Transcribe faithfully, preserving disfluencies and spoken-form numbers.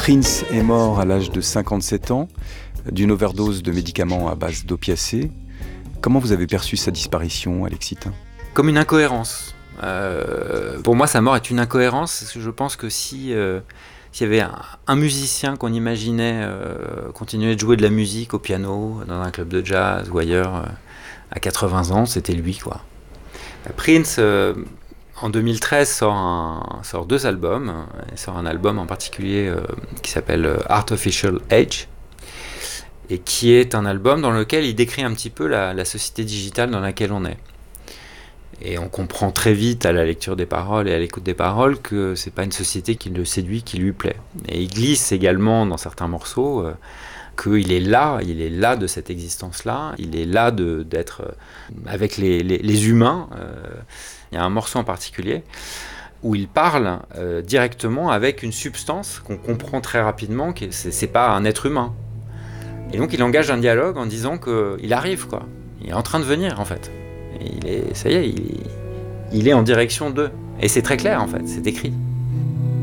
Prince est mort à l'âge de cinquante-sept ans d'une overdose de médicaments à base d'opiacés. Comment vous avez perçu sa disparition, Alexis Thym ? Comme une incohérence. Euh, pour moi, sa mort est une incohérence. Parce que je pense que si euh, s'il y avait un, un musicien qu'on imaginait euh, continuer de jouer de la musique au piano dans un club de jazz ou ailleurs euh, à quatre-vingts ans, c'était lui, quoi. Prince, euh, en deux mille treize, sort, un, sort deux albums. Il sort un album en particulier euh, qui s'appelle Artificial Age, et qui est un album dans lequel il décrit un petit peu la, la société digitale dans laquelle on est. Et on comprend très vite à la lecture des paroles et à l'écoute des paroles que c'est pas une société qui le séduit, qui lui plaît. Et il glisse également dans certains morceaux euh, qu'il est là, il est là de cette existence-là, il est là de, d'être avec les, les, les humains. Euh, il y a un morceau en particulier où il parle euh, directement avec une substance qu'on comprend très rapidement que c'est, c'est pas un être humain. Et donc il engage un dialogue en disant qu'il arrive, quoi. Il est en train de venir, en fait. Il est, ça y est, il, il est en direction d'eux. Et c'est très clair, en fait, c'est écrit.